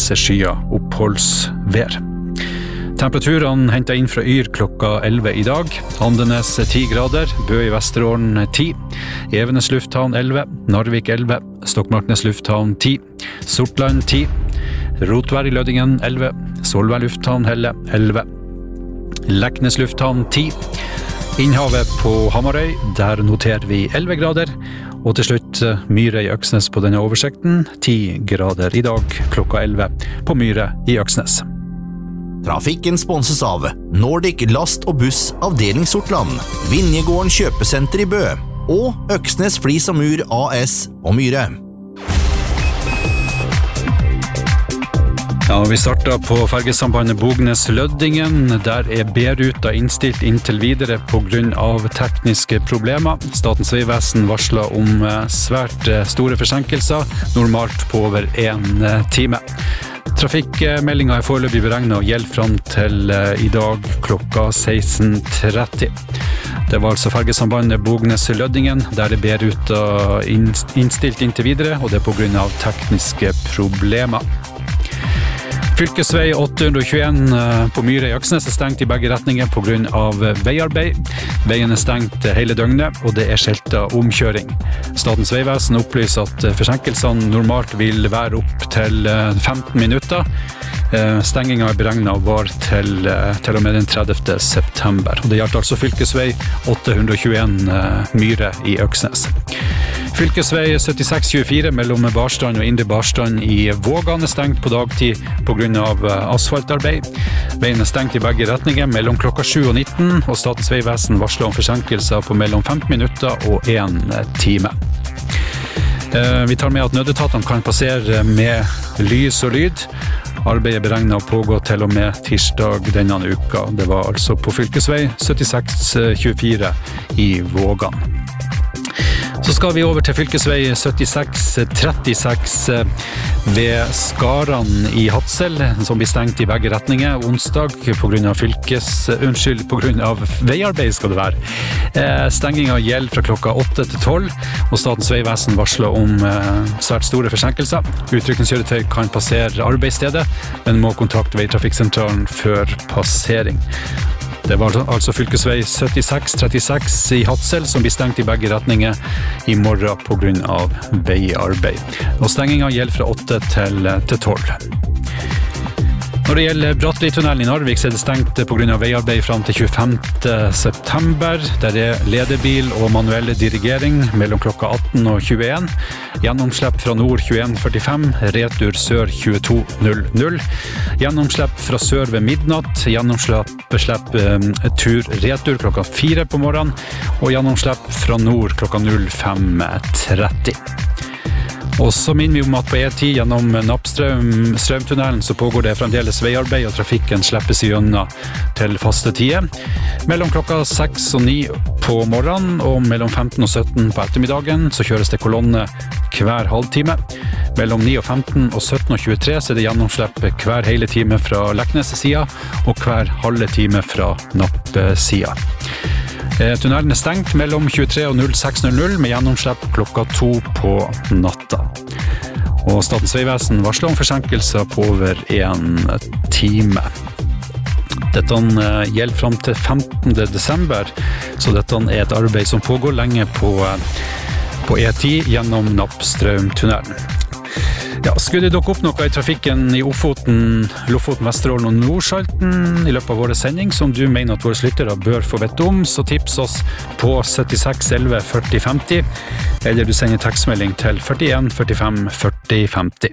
skyet oppholdsvær. Temperaturene hentet inn fra Yr klokka 11 i dag. Andenes 10 grader, Bø i Vesterålen 10, Evenes lufthavn 11, Narvik 11, Stokmarknes lufthavn 10, Sortland 10, Rotvær i Lødingen 11, Solvær lufthavn Helle 11, Leknes lufthavn 10, Innhavet på Hamarøy, der noterer vi 11 grader, og til slutt Myre i Øksnes på denne oversikten, 10 grader i dag klokka 11 på Myre i Øksnes. Trafikken sponses av Nordic Last og Buss avdeling Sortland, Vinjegården kjøpesenter i Bø og Øksnes Flis og Mur AS på Myre. Ja, vi starter på fergesambandet Bognes-Løddingen. Der B-ruta innstilt inntil videre på grunn av tekniske problemer. Statens vegvesen varsler om svært store forsinkelser, normalt på over 1 time. Trafikkmeldingen foreløpig beregnet og gjelder frem til i dag klokka 16:30. Det var altså fergesambandet Bognes-Løddingen, der B-ruta innstilt inntil videre, og det på grunn av tekniske problemer. Fylkesvei 821 på Myre i Øksnes stengt i begge retninger på grunn av veiarbeid. Veien stengt hele døgnet, og det skiltet omkjøring. Statens vegvesen opplyser at forsinkelsene normalt vil være opp til 15 minutter. Stengingen beregnet var til og med den 30. september. Og det gjaldt altså fylkesvei 821 Myre i Øksnes. Fylkesvei 7624 mellom Barstrand og Indre Barstrand i Vågan stengt på dagtid på grunn av asfaltarbeid. Veien stengt i begge retninger mellom klokka 7 og 19, og Statens vegvesen varsler om forsinkelser på mellom 15 minutter og 1 time. Vi tar med at nødetatene kan passere med lys og lyd. Arbeidet beregnet å pågå til og med tirsdag denne uka. Det var altså på fylkesvei 7624 i Vågan. Så skal vi over til fylkesvei 7636 ved Skaran i Hadsel, som blir stengt i begge retninger onsdag på grunn av på grunn av veiarbeid skal det være. Stengingen gjelder fra klokka 8 til 12, og Statens vegvesen varsler om svært store forsinkelser. Utrykningskjøretøy kan passere arbeidsstedet, men må kontakte veitrafikksentralen før passering. Det var altså fylkesvei 7636 i Hadsel som blir stengt i begge retninger i morgen på grunn av veiarbeid. Og stengingen gjelder fra 8 til 12. Når det gjelder Bratteli-tunnelen i Narvik, så det stengt på grunn av veiarbeid frem til 25. september. Der ledebil og manuell dirigering mellom klokka 18 og 21. Gjennomslipp fra nord 21.45, retur sør 22.00. Gjennomslipp fra sør ved midnatt, gjennomslipp tur-retur klokka 4 på morgenen, og gjennomslipp fra nord klokka 05.30. Og så minner vi om at på E10 gjennom Nappstrømtunnelen så pågår det fremdeles veiarbeid, og trafikken slippes gjennom til faste tider. Mellom klokka 6 og 9 på morgenen, og mellom 15 og 17 på ettermiddagen, så kjøres det kolonne hver halvtime. Mellom 9 og 15 og 17 og 23 så er det gjennomslipp hver hele time fra Leknes-sida, og hver halve time fra Napp-sida. Tunnelen stengt mellom 23 og 06.00 med gjennomslipp klokka 2 på natta. Og Statens vegvesen varsler om forsinkelser på over 1 time. Dette gjelder frem til 15. desember, så dette et arbeid som pågår lenge på E10 gjennom Nappstrømtunnelen. Ja, skulle det dukke opp noe i trafikken i Lofoten, Vesterålen og Nordsalten i løpet av våre sending, som du mener at våre lyttere bør få vite om, så tips oss på 76 11 40 50, eller du sender tekstmelding til 41 45 40 50.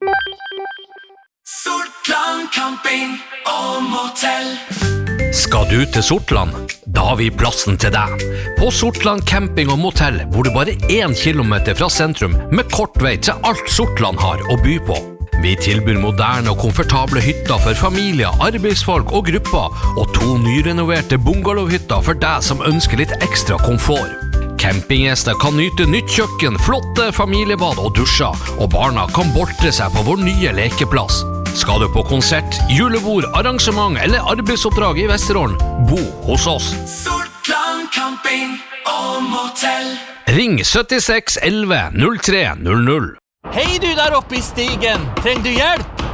Sortland camping og motell. Skal du til Sortland? Da har vi plassen til deg. På Sortland camping og motell bor du bare 1 kilometer fra sentrum, med kort vei til alt Sortland har å by på. Vi tilbyr moderne og komfortable hytter for familier, arbeidsfolk og grupper, og 2 nyrenoverte bungalowhytter for deg som ønsker litt ekstra komfort. Campinggjester kan nyte nytt kjøkken, flotte familiebad og dusjer, og barna kan boltre seg på vår nye lekeplass. Skal du på konsert, julebord, arrangement eller arbeidsoppdrag i Vesterålen, bo hos oss. Sortland camping og motell. Ring 76 11 03 00. Hei du der oppe i stigen, trenger du hjelp?